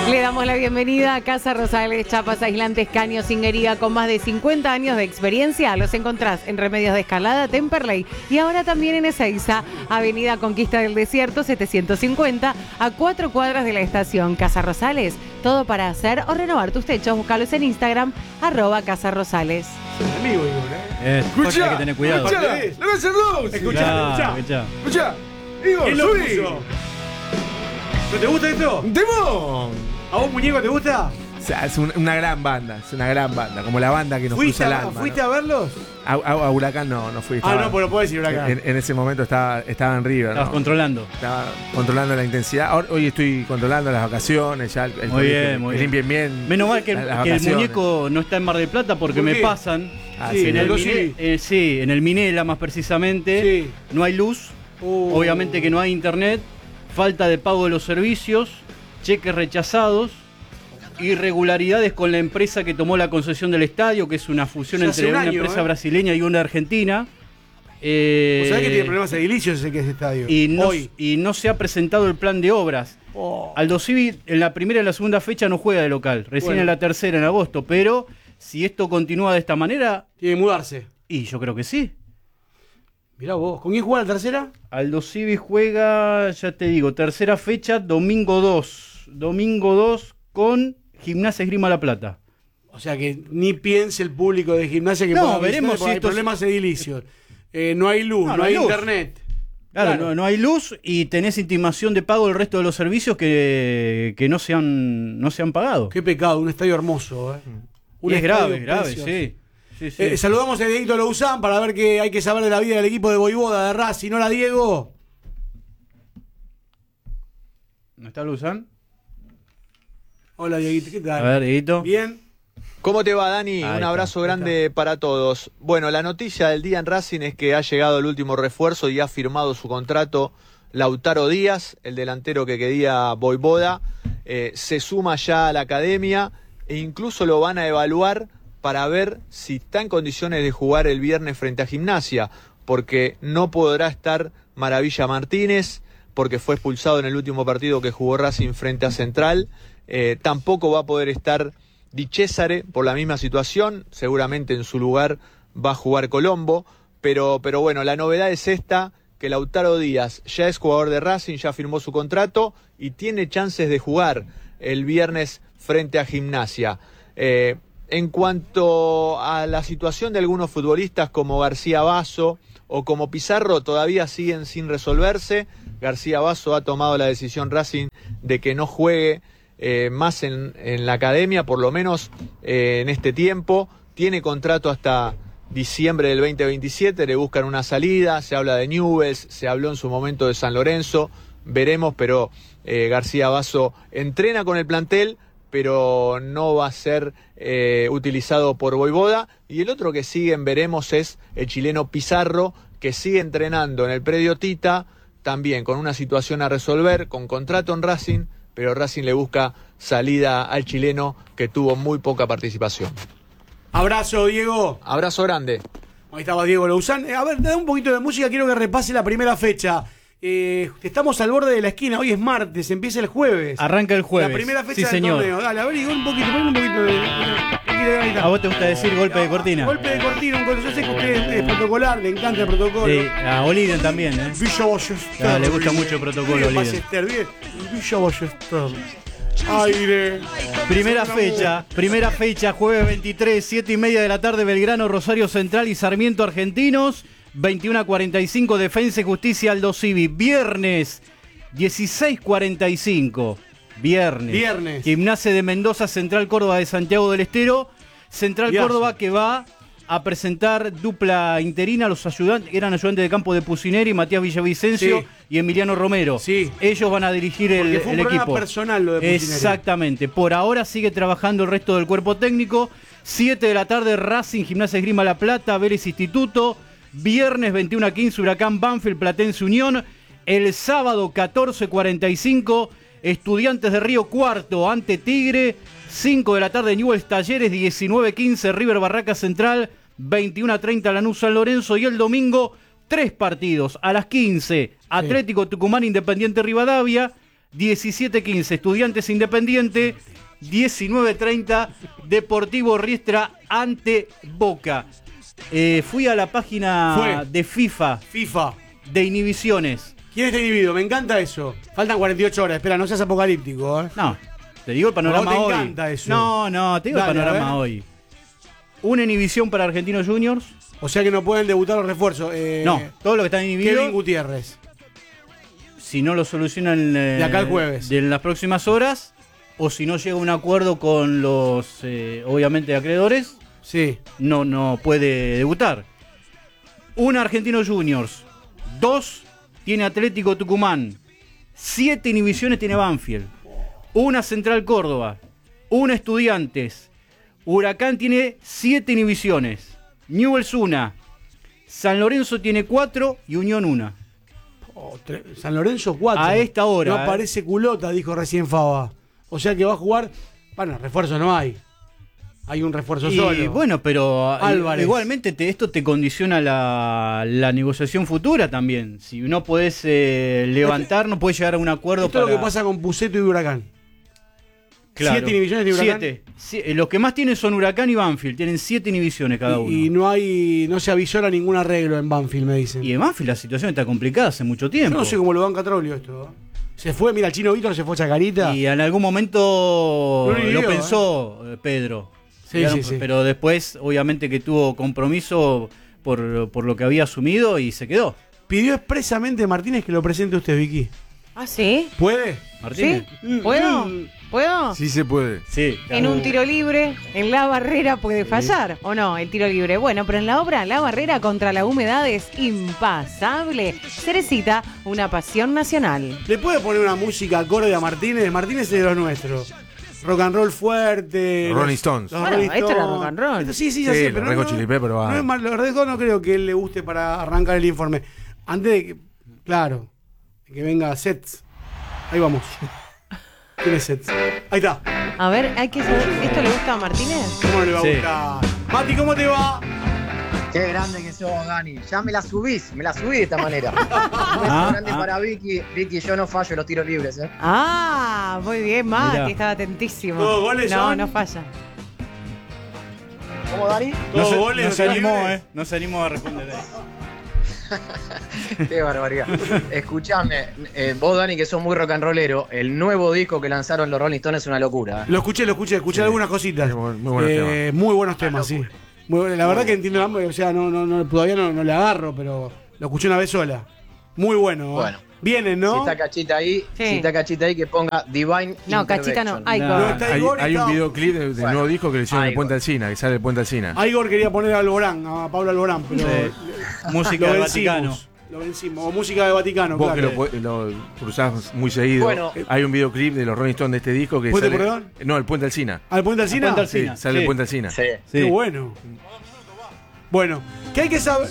Le damos la bienvenida a Casa Rosales, chapas aislantes, caños, singuería, con más de 50 años de experiencia. Los encontrás en Remedios de Escalada, Temperley y ahora también en Ezeiza, Avenida Conquista del Desierto 750, a 4 cuadras de la estación. Casa Rosales, todo para hacer o renovar tus techos. Búscalos en Instagram, @Casa Rosales. Amigo, Escucha, hay que tener cuidado. Escucha. Digo, subí. ¿No te gusta esto? ¡Demon! ¿A vos, muñeco, te gusta? O sea, es una gran banda, como la banda que nos cruza el alma. ¿Fuiste a verlos? A Huracán no fui. No, pero puedo decir Huracán. En ese momento estaba en River. Estabas controlando. Estaba controlando la intensidad. Hoy estoy controlando las vacaciones, ya el muy bien. limpien bien. Menos mal que el muñeco no está en Mar del Plata porque me pasan. Sí, en el Minela más precisamente. Sí. No hay luz, obviamente que no hay internet, falta de pago de los servicios, cheques rechazados, irregularidades con la empresa que tomó la concesión del estadio, que es una fusión entre una empresa brasileña y una argentina. ¿Sabés que tiene problemas edilicios ese que es estadio? Y no se ha presentado el plan de obras. Aldo Civi en la primera y la segunda fecha no juega de local, recién en la tercera en agosto, pero si esto continúa de esta manera... Tiene que mudarse. Y yo creo que sí. Mirá vos, ¿con quién juega la tercera? Aldo Civi juega, ya te digo, tercera fecha, domingo 2. Domingo 2 con Gimnasia Esgrima La Plata. O sea que ni piense el público de Gimnasia que veremos si hay problemas edilicios. No hay luz, no hay internet. Claro. No hay luz y tenés intimación de pago del resto de los servicios que no se han pagado. Qué pecado, un estadio hermoso. Es grave, sí. Saludamos a Dieguito Louzán para ver qué hay que saber de la vida del equipo de Voivoda, de Racing. Hola, Diego. ¿No está Louzán? Hola, Dieguito, ¿qué tal? A ver, Dieguito. ¿Bien? ¿Cómo te va, Dani? Un abrazo grande para todos. Bueno, la noticia del día en Racing es que ha llegado el último refuerzo y ha firmado su contrato Lautaro Díaz, el delantero que quería Voivoda. Se suma ya a la academia e incluso lo van a evaluar para ver si está en condiciones de jugar el viernes frente a Gimnasia, porque no podrá estar Maravilla Martínez, porque fue expulsado en el último partido que jugó Racing frente a Central. Tampoco va a poder estar Di Cesare por la misma situación, seguramente en su lugar va a jugar Colombo, pero bueno, la novedad es esta, que Lautaro Díaz ya es jugador de Racing, ya firmó su contrato y tiene chances de jugar el viernes frente a Gimnasia. En cuanto a la situación de algunos futbolistas como García Basso o como Pizarro, todavía siguen sin resolverse. García Basso ha tomado la decisión Racing de que no juegue más en la academia, por lo menos en este tiempo. Tiene contrato hasta diciembre del 2027, le buscan una salida, se habla de Newell's, se habló en su momento de San Lorenzo, veremos, pero García Basso entrena con el plantel, pero no va a ser utilizado por Voivoda. Y el otro que siguen veremos es el chileno Pizarro, que sigue entrenando en el predio Tita, también con una situación a resolver, con contrato en Racing, pero Racing le busca salida al chileno que tuvo muy poca participación. Abrazo, Diego. Abrazo grande. Ahí estaba Diego Louzán. A ver, da un poquito de música, quiero que repase la primera fecha. Estamos al borde de la esquina, hoy es martes, empieza el jueves. Arranca el jueves. La primera fecha sí, del torneo. Dale, a ver, Igor, un poquito de... ¿A vos te gusta decir golpe de cortina? Golpe de cortina, yo sé que usted es protocolar, le encanta el protocolo. Sí, a Oliden también, Villa Ballester. Le gusta mucho el protocolo, Oliden. Bien, Villa Ballester. Aire. Primera fecha, jueves 23, 7:30 de la tarde, Belgrano, Rosario Central y Sarmiento Argentinos. 21:45, Defensa y Justicia, Aldo Civi. Viernes 16:45. Viernes. Gimnasia de Mendoza, Central Córdoba de Santiago del Estero. Central Córdoba que va a presentar dupla interina, los ayudantes, eran ayudantes de campo de Pusineri, Matías Villavicencio y Emiliano Romero. Sí. Ellos van a dirigir el fue un equipo. Personal lo de Pusineri. Exactamente. Por ahora sigue trabajando el resto del cuerpo técnico. 7 de la tarde, Racing, Gimnasia Esgrima La Plata, Vélez Instituto. Viernes 21:15, Huracán Banfield, Platense Unión. El sábado 14:45, Estudiantes de Río Cuarto ante Tigre. 5 de la tarde, Newell's Talleres. 19:15, River Barraca Central. 21:30, Lanús San Lorenzo. Y el domingo, 3 partidos. A las 15, Atlético Tucumán, Independiente Rivadavia. 17:15 Estudiantes Independiente, 19:30 Deportivo Riestra ante Boca. Fui a la página de FIFA de inhibiciones. ¿Quién está inhibido? Me encanta eso. Faltan 48 horas. Espera, no seas apocalíptico, ¿eh? No, te digo el panorama hoy. Me encanta eso. No, te digo el panorama hoy. Una inhibición para Argentinos Juniors. O sea que no pueden debutar los refuerzos. No, todo lo que están inhibidos. Kevin Gutiérrez. Si no lo solucionan de acá el jueves. En las próximas horas, o si no llega a un acuerdo con los, obviamente, acreedores, sí, no puede debutar. Un Argentinos Juniors. 2 tiene Atlético Tucumán. 7 inhibiciones tiene Banfield. Una Central Córdoba. Una Estudiantes. Huracán tiene 7 inhibiciones. Newell's 1. San Lorenzo tiene 4 y Unión 1. San Lorenzo 4. A esta hora. No aparece culota, dijo recién Fava. O sea que va a jugar. Bueno, refuerzo no hay. Hay un refuerzo solo. Bueno, pero Álvarez. Igualmente esto te condiciona la negociación futura también. Si no podés levantar, no podés llegar a un acuerdo. Esto es lo que pasa con Puceto y Huracán. Claro. 7 inhibiciones de Huracán. 7. Los que más tienen son Huracán y Banfield. Tienen 7 inhibiciones cada uno. Y no se avisora ningún arreglo en Banfield, me dicen. Y en Banfield la situación está complicada hace mucho tiempo. Yo no sé cómo lo banca Troglio esto. Se fue, mira, el Chino Víctor se fue a Chacarita. Y en algún momento lo pensó Pedro. Sí. Pero después, obviamente, que tuvo compromiso por lo que había asumido y se quedó. Pidió expresamente Martínez que lo presente usted, Vicky. ¿Ah, sí? ¿Puede? Martínez. ¿Sí? ¿Puedo? ¿Puedo? Sí se puede. Sí. En un tiro libre, en la barrera puede fallar, ¿o no? El tiro libre. Bueno, pero en la obra, la barrera contra la humedad es impasable. Cerecita, una pasión nacional. ¿Le puede poner una música acorde a Martínez? Martínez es de los nuestros. Rock and roll fuerte. Rolling Stones. Bueno, esto era rock and roll. Sí, ya sé, pero Red Hot Chili Peppers, no es mal. La verdad no creo que él le guste para arrancar el informe. Antes de que, claro, de que venga Sets. Ahí vamos. ¿Quién es Sets? Ahí está. A ver, hay que saber, ¿esto le gusta a Martínez? ¿Cómo no le va a Sí. gustar? Mati, ¿cómo te va? Qué grande que sos, Dani. Ya me la subí de esta manera. Un beso grande para Vicky. Vicky, yo no fallo en los tiros libres, ¿eh? Ah, muy bien, Mati, Mirá. estaba atentísimo. ¿Todos goles No, son? no falla. ¿Cómo, Dani? ¿Todos goles? No se animó, libres? No se animó a responder. Qué barbaridad. Escuchame, vos, Dani, que sos muy rock and rollero, el nuevo disco que lanzaron los Rolling Stones es una locura. Lo escuché Sí. algunas cositas. Muy buenos temas. Muy buenos temas, sí. La verdad que entiendo el hambre, o sea, todavía no le agarro, pero lo escuché una vez sola. Muy bueno. Bueno. Vienen, Si ¿no? está Cachita ahí, Sí. que ponga Divine No, Cachita no, Intervention. Igor. No, está Igor y Hay un está- videoclip del nuevo disco que le hicieron en el Igor. Puente Alsina, que sale del Puente Alsina. Igor quería poner a Alborán, a Pablo Alborán, pero Música lo del vencimos. Vaticano. Lo vencimos. O música de Vaticano, Vos claro. que lo cruzás muy seguido. Bueno. Hay un videoclip de los Rolling Stones de este disco que ¿Puente sale. Perdón? No, el Puente Alsina. ¿Al Puente Alsina? Puente Alsina. Sí, sale Sí. el Puente Alsina. Sí. Qué Sí. bueno. Bueno, ¿qué hay que saber?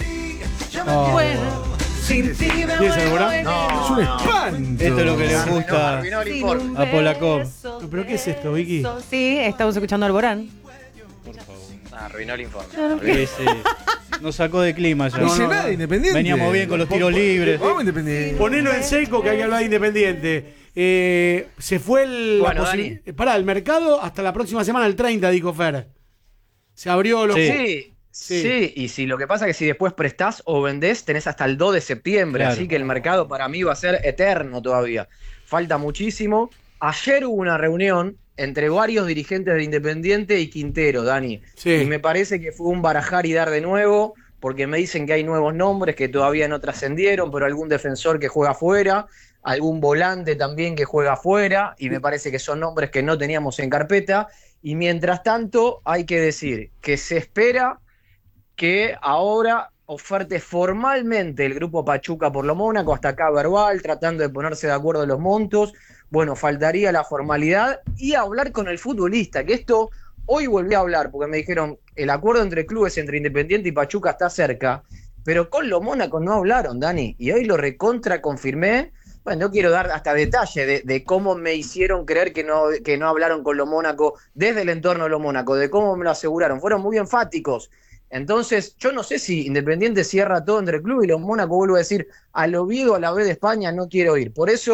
Bueno, ¿Quién es Alborán? No, Es un espanto. Esto es lo que le Arruinó- gusta. arruinó el sin informe. un A Polakov. beso No, pero ¿qué es esto, Vicky? beso. Sí, estamos escuchando a Alborán. Arruinó el informe. Ese nos sacó de clima ya. No dice no, nada no. de Independiente. Veníamos bien con los tiros libres. Vamos Independiente. Ponelo en seco que hay que hablar de Independiente. Se fue Bueno, el mercado hasta la próxima semana, el 30, dijo Fer. Se abrió los... Sí. Sí, y si lo que pasa es que si después prestás o vendés, tenés hasta el 2 de septiembre, Claro. así que el mercado para mí va a ser eterno todavía. Falta muchísimo. Ayer hubo una reunión entre varios dirigentes de Independiente y Quintero, Dani. Sí. Y me parece que fue un barajar y dar de nuevo, porque me dicen que hay nuevos nombres que todavía no trascendieron, pero algún defensor que juega afuera, algún volante también que juega afuera, y me parece que son nombres que no teníamos en carpeta. Y mientras tanto, hay que decir que se espera que ahora oferte formalmente el grupo Pachuca por lo Mónaco, hasta acá verbal, tratando de ponerse de acuerdo en los montos. Bueno, faltaría la formalidad y hablar con el futbolista, que esto hoy volví a hablar, porque me dijeron, el acuerdo entre clubes, entre Independiente y Pachuca está cerca, pero con lo Mónaco no hablaron, Dani, y hoy lo recontra confirmé. Bueno, no quiero dar hasta detalle de cómo me hicieron creer que no hablaron con lo Mónaco desde el entorno de lo Mónaco, de cómo me lo aseguraron, fueron muy enfáticos. Entonces, yo no sé si Independiente cierra todo entre el club y los Mónaco vuelvo a decir, al Oviedo, a la B de España, no quiero ir. Por eso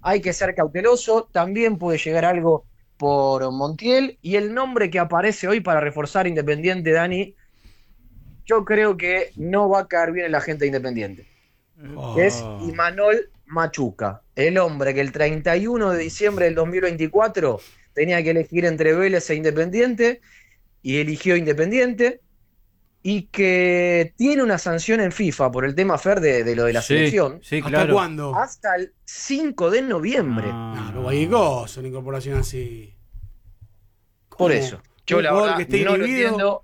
hay que ser cauteloso, también puede llegar algo por Montiel, y el nombre que aparece hoy para reforzar Independiente, Dani, yo creo que no va a caer bien en la gente de Independiente. Es Imanol Machuca, el hombre que el 31 de diciembre del 2024 tenía que elegir entre Vélez e Independiente, y eligió Independiente, y que tiene una sanción en FIFA por el tema, Fer, de lo de la selección. Sí, ¿Hasta claro. cuándo? Hasta el 5 de noviembre. No, cualquier cosa, una incorporación así. Por eso. Yo la jugador verdad que esté no lo inhibido, entiendo,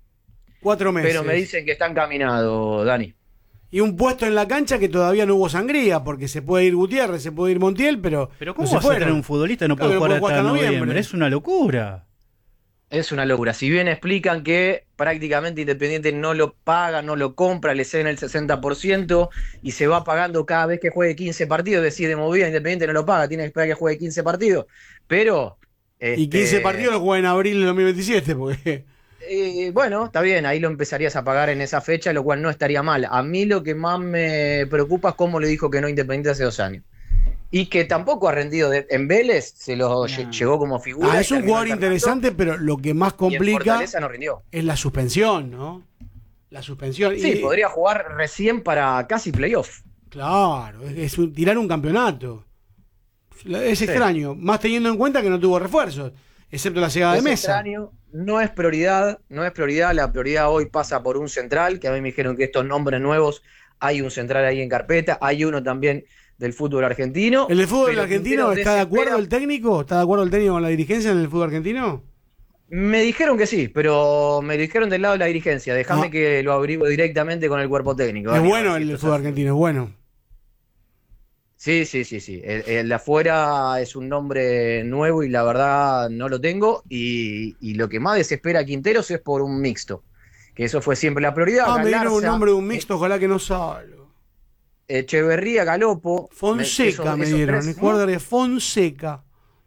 4 meses. pero me dicen que está encaminado, Dani. Y un puesto en la cancha que todavía no hubo sangría, porque se puede ir Gutiérrez, se puede ir Montiel, pero ¿Cómo no se vas a fueron. tener un futbolista no puede Claro, jugar no puede hasta jugar hasta noviembre? noviembre. Es una locura. Es una locura. Si bien explican que prácticamente Independiente no lo paga, no lo compra, le ceden el 60% y se va pagando cada vez que juegue 15 partidos, decide movida, Independiente no lo paga, tiene que esperar que juegue 15 partidos. Pero... Y 15 partidos los juega en abril del 2027, porque... bueno, está bien, ahí lo empezarías a pagar en esa fecha, lo cual no estaría mal. A mí lo que más me preocupa es cómo le dijo que no Independiente hace 2 años. Y que tampoco ha rendido en Vélez, se lo llegó como figura. es un jugador interesante, pero lo que más Y en complica Fortaleza no rindió. es la suspensión, ¿no? La suspensión. Sí, Y- podría jugar recién para casi playoff. Claro, tirar un campeonato. Es extraño, más teniendo en cuenta que no tuvo refuerzos, excepto la llegada de Es Mesa. extraño, no es prioridad, la prioridad hoy pasa por un central, que a mí me dijeron que estos nombres nuevos, hay un central ahí en carpeta, hay uno también del fútbol argentino. ¿El de fútbol pero argentino Quintero está de acuerdo desespera. el técnico? ¿Está de acuerdo el técnico con la dirigencia en el fútbol argentino? Me dijeron que sí, pero me dijeron del lado de la dirigencia, déjame Ah. que lo abrigo directamente con el cuerpo técnico. Es Dani, a bueno ver si el esto fútbol es así. argentino, es bueno. Sí. El de afuera es un nombre nuevo y la verdad no lo tengo. Y lo que más desespera a Quinteros es por un mixto. Que eso fue siempre la prioridad. Me dieron un Galarza, nombre de un mixto, ojalá que no salga. Echeverría, Galopo. Fonseca me esos dieron, tres, el jugador de Fonseca.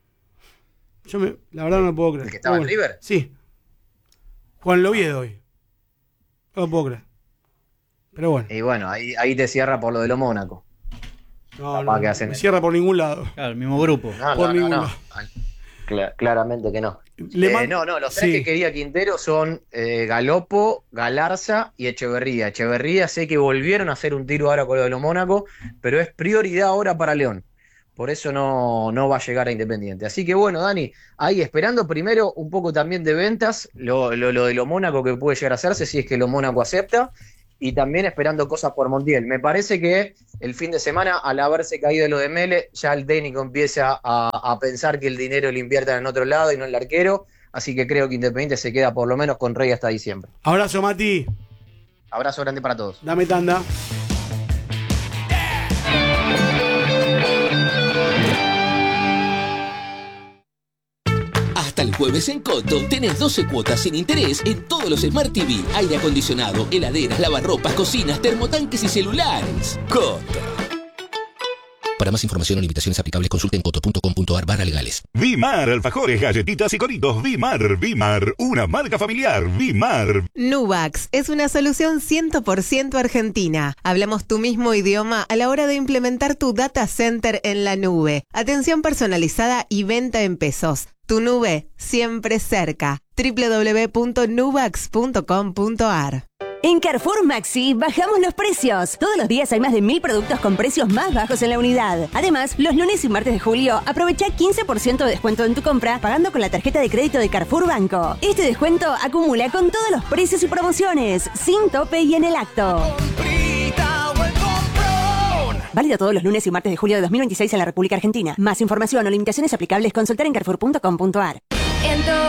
La verdad no lo puedo creer. ¿El que estaba en Pero bueno, River? Sí. Juan Loviedo hoy. No lo puedo creer. Pero bueno. Y bueno, ahí te cierra por lo de lo Mónaco. No, que hacen- me cierra por ningún lado. Claro, el mismo grupo. Por ningún lado. Claramente que no. Le man- Los tres Sí. que quería Quintero son Galopo, Galarza y Echeverría. Echeverría sé que volvieron a hacer un tiro ahora con lo de lo Mónaco, pero es prioridad ahora para León. Por eso no va a llegar a Independiente. Así que bueno, Dani, ahí esperando primero un poco también de ventas, lo de lo Mónaco que puede llegar a hacerse si es que lo Mónaco acepta, y también esperando cosas por Montiel. Me parece que el fin de semana, al haberse caído lo de Mele, ya el técnico empieza a pensar que el dinero lo inviertan en otro lado y no en el arquero, así que creo que Independiente se queda por lo menos con Rey hasta diciembre. Abrazo, Mati. Abrazo grande para todos. Dame tanda. Hasta el jueves en Coto tenés 12 cuotas sin interés en todos los Smart TV, aire acondicionado, heladeras, lavarropas, cocinas, termotanques y celulares. Coto. Para más información o limitaciones aplicables, consulten coto.com.ar/legales. Vimar, alfajores, galletitas y coritos. Vimar, una marca familiar. Vimar. Nubax es una solución 100% argentina. Hablamos tu mismo idioma a la hora de implementar tu data center en la nube. Atención personalizada y venta en pesos. Tu nube siempre cerca. www.nubax.com.ar. En Carrefour Maxi bajamos los precios. Todos los días hay más de 1000 productos con precios más bajos en la unidad. Además, los lunes y martes de julio aprovecha 15% de descuento en tu compra pagando con la tarjeta de crédito de Carrefour Banco. Este descuento acumula con todos los precios y promociones, sin tope y en el acto. Válido todos los lunes y martes de julio de 2026 en la República Argentina. Más información o limitaciones aplicables consultar en carrefour.com.ar.